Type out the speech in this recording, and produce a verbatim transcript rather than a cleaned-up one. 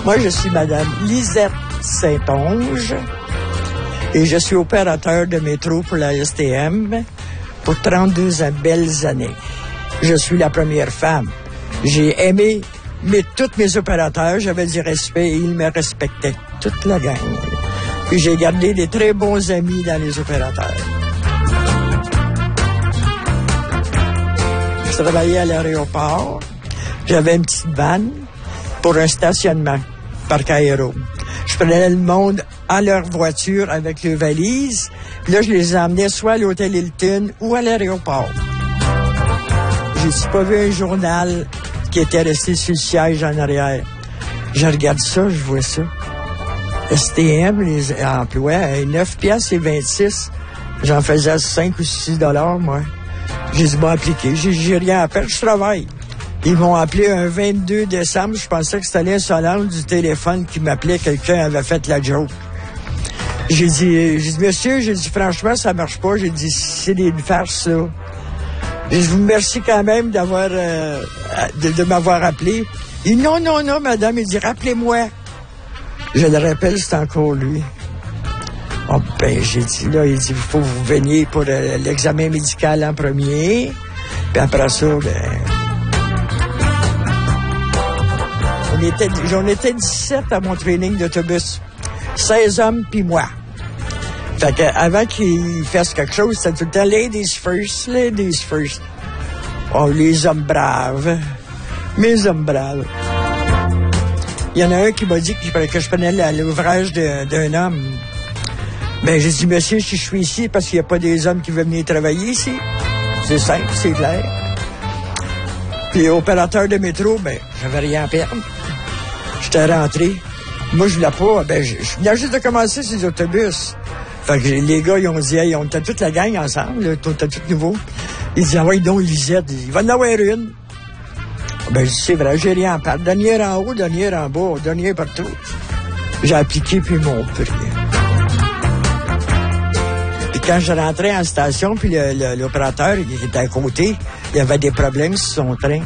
Moi, je suis Madame Lisette Saint-Onge et je suis opérateur de métro pour la S T M pour trente-deux ans, belles années. Je suis la première femme. J'ai aimé mais tous mes opérateurs, j'avais du respect et ils me respectaient, toute la gang. Puis j'ai gardé des très bons amis dans les opérateurs. Je travaillais à l'aéroport. J'avais une petite vanne pour un stationnement, parc aéro. Je prenais le monde à leur voiture avec leurs valises. Puis là, je les emmenais soit à l'hôtel Hilton ou à l'aéroport. J'ai pas vu un journal qui était resté sur le siège en arrière. Je regarde ça, je vois ça. S T M, les emplois, neuf piastres et vingt-six. J'en faisais cinq ou six dollars, moi. J'ai dit, bon, appliqué. J'ai, j'ai rien à faire, je travaille. Ils m'ont appelé un vingt-deux décembre. Je pensais que c'était l'insolence du téléphone qui m'appelait. Quelqu'un avait fait la joke. J'ai dit, j'ai dit, monsieur, j'ai dit, franchement, ça marche pas. J'ai dit, c'est des farces, ça. Je vous remercie quand même d'avoir euh, de, de m'avoir appelé. Il dit non, non, non, madame. Il dit, rappelez-moi. Je le rappelle, c'est encore lui. Oh, ben, j'ai dit, là, il dit, il faut que vous veniez pour euh, l'examen médical en premier. Puis après ça, ben... On était, j'en étais dix-sept à mon training d'autobus. seize hommes, puis moi. Fait que avant qu'il fasse quelque chose, c'était tout le temps ladies first, ladies first. Oh, les hommes braves. Mes hommes braves. Il y en a un qui m'a dit que, que je prenais l'ouvrage de, d'un homme. Ben, j'ai dit, monsieur, si je suis ici, parce qu'il n'y a pas des hommes qui veulent venir travailler ici. C'est simple, c'est clair. Puis, opérateur de métro, ben, j'avais rien à perdre. J'étais rentré. Moi, je voulais pas. Ben, je, je venais juste de commencer ces autobus. Fait que les gars, ils ont dit, hey, on était toute la gang ensemble, là, on était tout nouveau. Ils disaient, ah ouais, donc, Lisette, il va en avoir une. Ben, je dis, c'est vrai, j'ai rien à perdre. Dernière en haut, dernière en bas, dernière partout. J'ai appliqué, puis ils m'ont pris. Puis quand je rentrais en station, puis le, le, l'opérateur, il était à côté, il avait des problèmes sur son train.